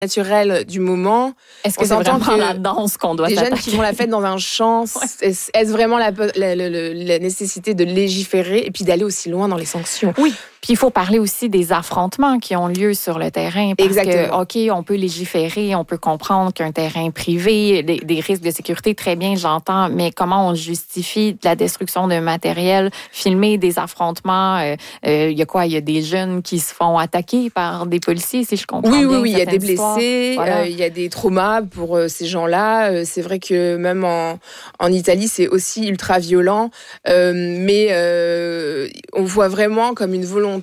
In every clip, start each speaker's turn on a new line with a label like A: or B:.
A: naturel du moment.
B: Est-ce que c'est vraiment la danse qu'on doit s'attaquer?
A: Des jeunes qui font la fête dans un champ, est-ce vraiment la nécessité de légiférer et puis d'aller aussi loin dans les sanctions?
B: Oui. Puis il faut parler aussi des affrontements qui ont lieu sur le terrain. Parce
A: Exactement.
B: que, OK, on peut légiférer, on peut comprendre qu'un terrain privé, des risques de sécurité, très bien, j'entends, mais comment on justifie de la destruction de matériel, filmer des affrontements? Il y a quoi? Il y a des jeunes qui se font attaquer par des policiers, si je comprends bien.
A: Oui, il y a des blessés,
B: voilà.
A: il y a des traumas pour ces gens-là. C'est vrai que même en Italie, c'est aussi ultra violent, mais on voit vraiment comme une volonté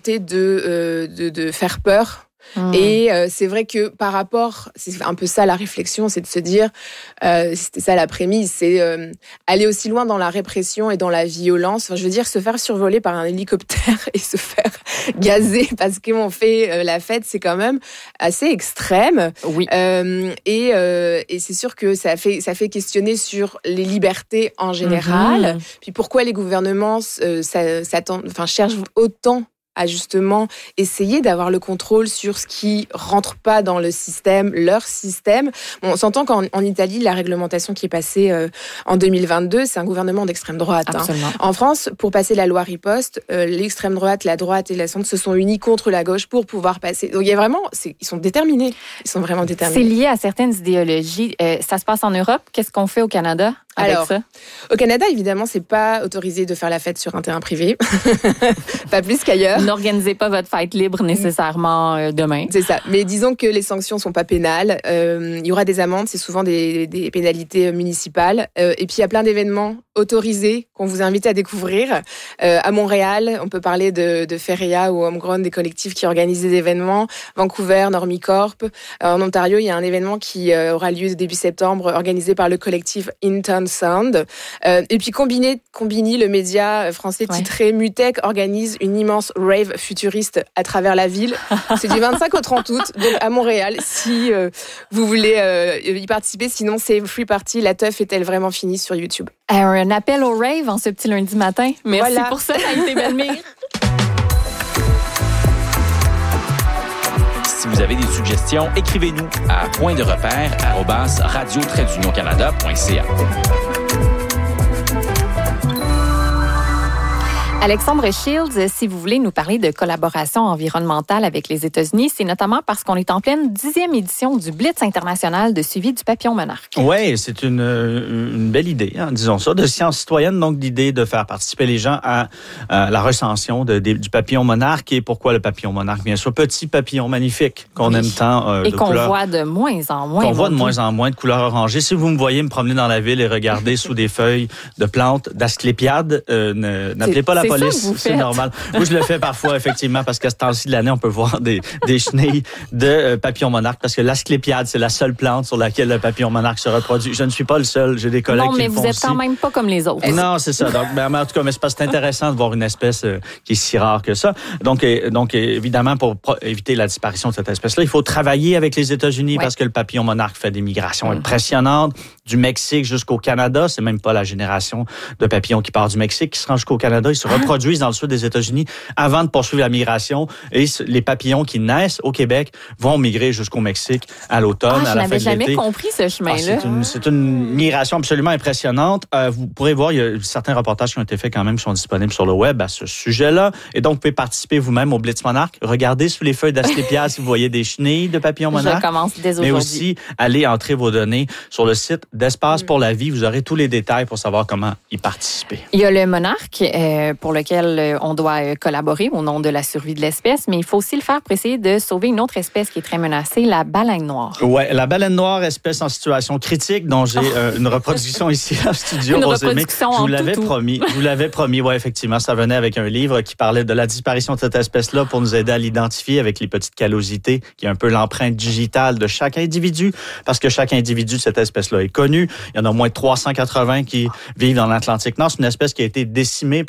A: de faire peur. Et c'est vrai que par rapport, c'est un peu ça la réflexion, c'est de se dire, c'était ça la prémisse, c'est aller aussi loin dans la répression et dans la violence. Enfin, je veux dire, se faire survoler par un hélicoptère et se faire gazer parce qu'on fait la fête, c'est quand même assez extrême.
B: Oui.
A: Et c'est sûr que ça fait questionner sur les libertés en général. Puis pourquoi les gouvernements cherchent autant à justement essayer d'avoir le contrôle sur ce qui rentre pas dans le système, leur système. Bon, on s'entend qu'en Italie, la réglementation qui est passée en 2022, c'est un gouvernement d'extrême droite.
B: Absolument.
A: En France, pour passer la loi riposte, l'extrême droite, la droite et la centre se sont unis contre la gauche pour pouvoir passer. Donc il y a vraiment, ils sont déterminés. Ils sont vraiment déterminés.
B: C'est lié à certaines idéologies. Ça se passe en Europe. Qu'est-ce qu'on fait au Canada?
A: Alors, au Canada, évidemment, c'est pas autorisé de faire la fête sur un terrain privé. Pas plus qu'ailleurs.
B: N'organisez pas votre fête libre nécessairement demain.
A: C'est ça. Mais disons que les sanctions sont pas pénales. Il y aura des amendes, c'est souvent des pénalités municipales. Et puis, il y a plein d'événements autorisés qu'on vous invite à découvrir. À Montréal, on peut parler de Feria ou Homegrown, des collectifs qui organisent des événements. Vancouver, Normicorp. En Ontario, il y a un événement qui aura lieu début septembre, organisé par le collectif Inton Sound. Et puis Combini, le média français titré Mutech, organise une immense rave futuriste à travers la ville. C'est du 25 au 30 août, donc à Montréal, si vous voulez y participer. Sinon, c'est Free Party. La teuf est-elle vraiment finie sur YouTube?
B: Un appel au rave en ce petit lundi matin. Merci pour ça, Maïté Bellemire.
C: Si vous avez des suggestions, écrivez-nous à pointderepère@radio-canada.ca.
B: Alexandre Shields, si vous voulez nous parler de collaboration environnementale avec les États-Unis, c'est notamment parce qu'on est en pleine 10e édition du Blitz international de suivi du papillon monarque.
D: Oui, c'est une belle idée, disons ça, de science citoyenne, donc l'idée de faire participer les gens à la recension du papillon monarque. Et pourquoi le papillon monarque? Bien sûr, petit papillon magnifique qu'on aime tant.
B: Et qu'on voit de moins en moins.
D: Qu'on voit de moins en moins de couleur orangée. Si vous me voyez me promener dans la ville et regarder sous des feuilles de plantes d'asclépiades, n'appelez pas la police, c'est normal. Moi, je le fais parfois, effectivement, parce qu'à ce temps-ci de l'année, on peut voir des chenilles de papillon monarque, parce que l'asclépiade, c'est la seule plante sur laquelle le papillon monarque se reproduit. Je ne suis pas le seul, j'ai des collègues qui le font aussi.
B: Non, mais vous êtes quand même pas comme les autres.
D: Non, c'est ça. Donc, en tout cas, c'est intéressant de voir une espèce qui est si rare que ça. Donc évidemment, pour éviter la disparition de cette espèce-là, il faut travailler avec les États-Unis parce que le papillon monarque fait des migrations impressionnantes, du Mexique jusqu'au Canada. C'est même pas la génération de papillons qui part du Mexique qui se rend jusqu'au Canada. Ils se reproduisent dans le sud des États-Unis avant de poursuivre la migration. Et les papillons qui naissent au Québec vont migrer jusqu'au Mexique à l'automne, à la fin de l'été.
B: Je n'avais jamais compris ce chemin-là.
D: C'est une migration absolument impressionnante. Vous pourrez voir, il y a certains reportages qui ont été faits quand même, qui sont disponibles sur le web à ce sujet-là. Et donc, vous pouvez participer vous-même au Blitz Monarque. Regardez sous les feuilles d'asclépiade si vous voyez des chenilles de papillons monarques.
B: Je commence dès aujourd'hui.
D: Mais aussi, allez entrer vos données sur le site d'Espace pour la vie. Vous aurez tous les détails pour savoir comment y participer.
B: Il y a le monarque pour lequel on doit collaborer au nom de la survie de l'espèce, mais il faut aussi le faire pour essayer de sauver une autre espèce qui est très menacée, la baleine noire.
D: Oui, la baleine noire, espèce en situation critique, dont j'ai une reproduction ici en studio.
B: Une reproduction
D: je vous l'avais promis. Je vous l'avais promis, oui, effectivement. Ça venait avec un livre qui parlait de la disparition de cette espèce-là pour nous aider à l'identifier avec les petites callosités, qui est un peu l'empreinte digitale de chaque individu, parce que chaque individu de cette espèce-là est connu. Il y en a au moins 380 qui vivent dans l'Atlantique Nord. C'est une espèce qui a été décimée par la chasse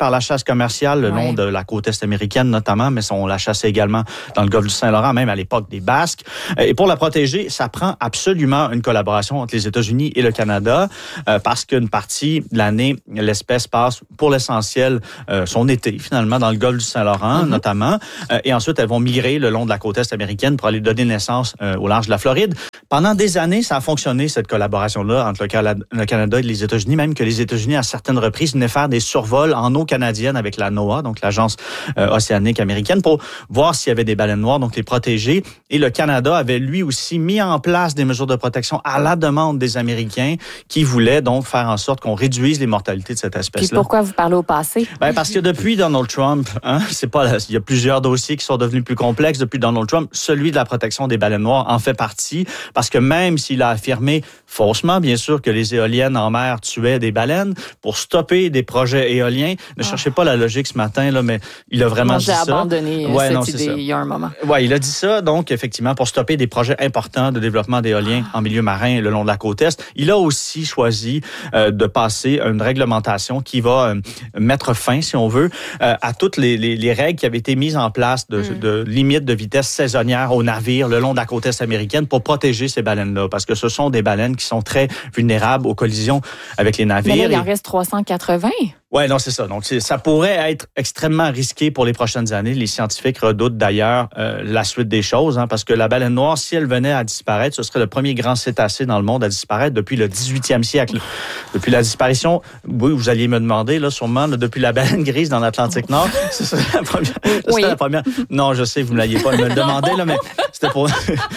D: commerciale le long de la côte est américaine notamment, mais on la chassait également dans le golfe du Saint-Laurent, même à l'époque des Basques. Et pour la protéger, ça prend absolument une collaboration entre les États-Unis et le Canada, parce qu'une partie de l'année, l'espèce passe pour l'essentiel son été, finalement, dans le golfe du Saint-Laurent, notamment. Et ensuite, elles vont migrer le long de la côte est américaine pour aller donner naissance au large de la Floride. Pendant des années, ça a fonctionné, cette collaboration-là, entre le Canada et les États-Unis, même que les États-Unis, à certaines reprises, venaient faire des survols en eau canadienne avec la NOAA, donc l'Agence océanique américaine, pour voir s'il y avait des baleines noires, donc les protéger. Et le Canada avait lui aussi mis en place des mesures de protection à la demande des Américains qui voulaient donc faire en sorte qu'on réduise les mortalités de cette espèce-là.
B: Puis pourquoi vous parlez au passé?
D: Parce que depuis Donald Trump, il y a plusieurs dossiers qui sont devenus plus complexes depuis Donald Trump. Celui de la protection des baleines noires en fait partie, parce que même s'il a affirmé faussement, bien sûr, que les éoliennes en mer tuaient des baleines, pour stopper des projets éoliens, ne cherchez pas la logique ce matin, là, mais il a vraiment dit ça.
B: J'ai abandonné cette idée il y a un moment.
D: Oui, il a dit ça, donc, effectivement, pour stopper des projets importants de développement d'éoliens en milieu marin le long de la côte Est. Il a aussi choisi de passer une réglementation qui va mettre fin, si on veut, à toutes les règles qui avaient été mises en place de limites de vitesse saisonnière aux navires le long de la côte Est américaine pour protéger ces baleines-là, parce que ce sont des baleines qui sont très vulnérables aux collisions avec les navires.
B: Mais là, il en reste 380.
D: Oui, non, c'est ça. Donc, ça pourrait être extrêmement risqué pour les prochaines années. Les scientifiques redoutent d'ailleurs la suite des choses, parce que la baleine noire, si elle venait à disparaître, ce serait le premier grand cétacé dans le monde à disparaître depuis le 18e siècle. Depuis la disparition, oui, vous alliez me demander, là, sûrement, depuis la baleine grise dans l'Atlantique Nord. C'est ça la première.
B: Oui.
D: La première. Non, je sais, vous ne l'ayez pas me le demander, là, mais c'était pour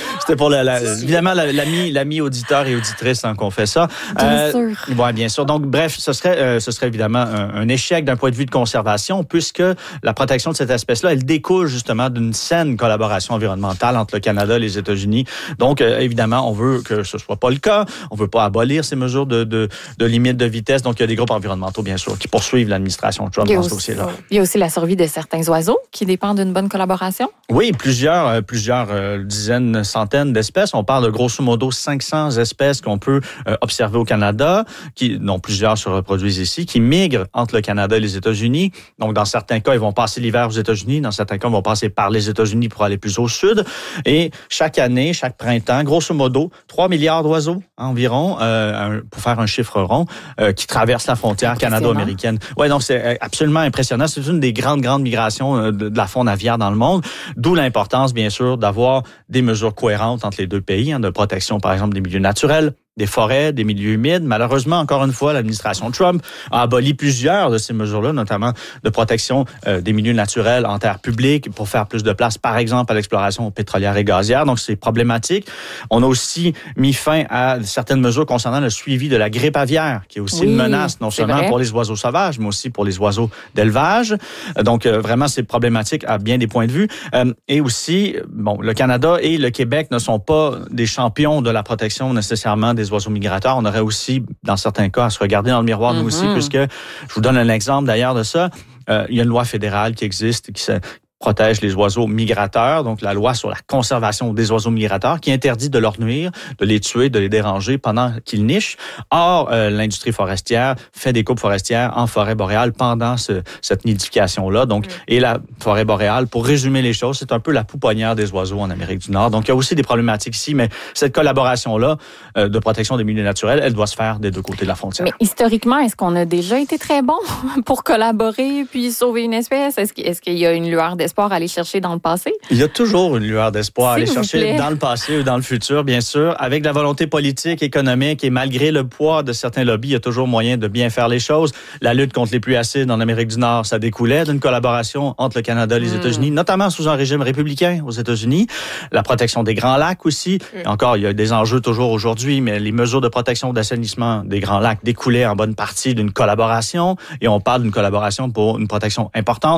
D: évidemment, l'ami auditeur et auditrice qu'on fait ça.
B: Bien sûr.
D: Oui, bien sûr. Donc, bref, ce serait évidemment un échec d'un point de vue de conservation, puisque la protection de cette espèce-là, elle découle justement d'une saine collaboration environnementale entre le Canada et les États-Unis. Donc, évidemment, on veut que ce soit pas le cas. On veut pas abolir ces mesures de limite de vitesse. Donc, il y a des groupes environnementaux, bien sûr, qui poursuivent l'administration Trump dans ce dossier-là.
B: Il y a aussi la survie de certains oiseaux qui dépendent d'une bonne collaboration.
D: Oui, plusieurs dizaines, centaines d'espèces. On parle de grosso modo 500 espèces qu'on peut observer au Canada, dont plusieurs se reproduisent ici, qui migrent entre le Canada et les États-Unis. Donc, dans certains cas, ils vont passer l'hiver aux États-Unis. Dans certains cas, ils vont passer par les États-Unis pour aller plus au sud. Et chaque année, chaque printemps, grosso modo, 3 milliards d'oiseaux environ, pour faire un chiffre rond, qui traversent la frontière canado-américaine. Oui, donc c'est absolument impressionnant. C'est une des grandes migrations de la faune aviaire dans le monde. D'où l'importance, bien sûr, d'avoir des mesures cohérentes entre les deux pays, de protection, par exemple, des milieux naturels, des forêts, des milieux humides. Malheureusement, encore une fois, l'administration Trump a aboli plusieurs de ces mesures-là, notamment de protection des milieux naturels en terre publique pour faire plus de place, par exemple, à l'exploration pétrolière et gazière. Donc, c'est problématique. On a aussi mis fin à certaines mesures concernant le suivi de la grippe aviaire, qui est aussi une menace, non seulement pour les oiseaux sauvages, mais aussi pour les oiseaux d'élevage. Donc, vraiment, c'est problématique à bien des points de vue. Et aussi, le Canada et le Québec ne sont pas des champions de la protection nécessairement des oiseaux migrateurs. On aurait aussi, dans certains cas, à se regarder dans le miroir, nous aussi, puisque, je vous donne un exemple d'ailleurs de ça, il y a une loi fédérale qui existe, qui protège les oiseaux migrateurs, donc la loi sur la conservation des oiseaux migrateurs, qui interdit de leur nuire, de les tuer, de les déranger pendant qu'ils nichent. Or, l'industrie forestière fait des coupes forestières en forêt boréale pendant cette nidification-là. Donc, et la forêt boréale, pour résumer les choses, c'est un peu la pouponnière des oiseaux en Amérique du Nord. Donc, il y a aussi des problématiques ici, mais cette collaboration-là de protection des milieux naturels, elle doit se faire des deux côtés de la frontière.
B: Mais historiquement, est-ce qu'on a déjà été très bon pour collaborer puis sauver une espèce? Est-ce qu'il y a une lueur d'espoir à aller chercher dans le passé?
D: Il y a toujours une lueur d'espoir à aller chercher dans le passé ou dans le futur, bien sûr. Avec la volonté politique, économique et malgré le poids de certains lobbies, il y a toujours moyen de bien faire les choses. La lutte contre les pluies acides en Amérique du Nord, ça découlait d'une collaboration entre le Canada et les États-Unis, notamment sous un régime républicain aux États-Unis. La protection des Grands Lacs aussi. Encore, il y a des enjeux toujours aujourd'hui, mais les mesures de protection d'assainissement des Grands Lacs découlaient en bonne partie d'une collaboration. Et on parle d'une collaboration pour une protection importante.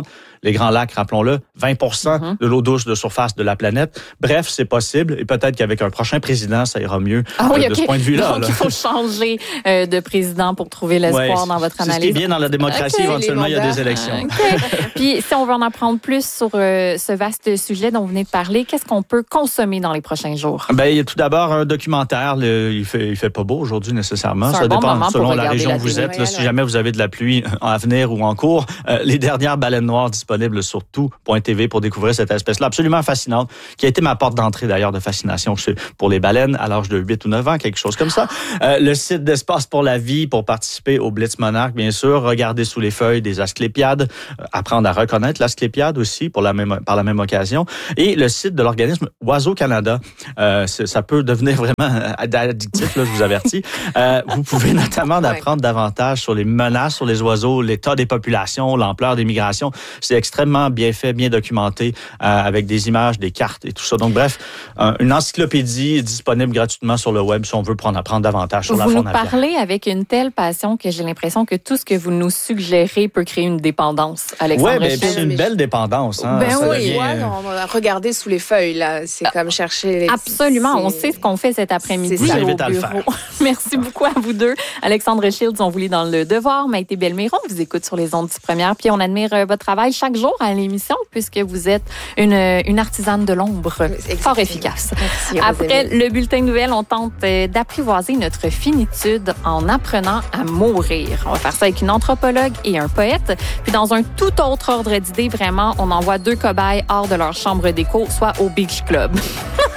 D: les Grands Lacs, rappelons-le, 20% de l'eau douce de surface de la planète. Bref, c'est possible et peut-être qu'avec un prochain président, ça ira mieux de ce point de vue-là.
B: Donc, il faut changer de président pour trouver l'espoir dans votre analyse.
D: C'est ce qui est bien dans la démocratie, éventuellement, il y a des élections.
B: Puis, si on veut en apprendre plus sur ce vaste sujet dont vous venez de parler, qu'est-ce qu'on peut consommer dans les prochains jours?
D: Ben, il y a tout d'abord un documentaire. Il fait pas beau aujourd'hui nécessairement. Ça dépend selon la région où vous êtes. Là, si jamais vous avez de la pluie à venir ou en cours, les dernières baleines noires disponibles sur tout.tv pour découvrir cette espèce-là absolument fascinante, qui a été ma porte d'entrée d'ailleurs de fascination pour les baleines à l'âge de 8 ou 9 ans, quelque chose comme ça. Le site d'Espace pour la vie pour participer au Blitz Monarch, bien sûr. Regarder sous les feuilles des asclépiades, apprendre à reconnaître l'asclépiade aussi par la même occasion. Et le site de l'organisme Oiseaux Canada. Ça peut devenir vraiment addictif, là, je vous avertis. Vous pouvez notamment apprendre davantage sur les menaces sur les oiseaux, l'état des populations, l'ampleur des migrations. C'est extrêmement bien fait, bien documenté, avec des images, des cartes et tout ça. Donc, bref, une encyclopédie disponible gratuitement sur le web si on veut apprendre davantage sur la faune aviaire.
B: Vous nous parlez avec une telle passion que j'ai l'impression que tout ce que vous nous suggérez peut créer une dépendance, Alexandre.
D: Oui, c'est une belle dépendance. Hein,
A: regardez sous les feuilles, là. C'est comme chercher...
B: Absolument. On sait ce qu'on fait cet après-midi au bureau. Merci beaucoup à vous deux. Alexandre Shields, on vous lit dans Le Devoir. Maïté Belmiron, on vous écoute sur les ondes du Première. Puis on admire votre travail chaque jour à l'émission puisque vous êtes une artisane de l'ombre fort efficace.
A: Merci,
B: après le bulletin de nouvelles, on tente d'apprivoiser notre finitude en apprenant à mourir. On va faire ça avec une anthropologue et un poète. Puis dans un tout autre ordre d'idées, vraiment, on envoie deux cobayes hors de leur chambre d'écho, soit au Beach Club.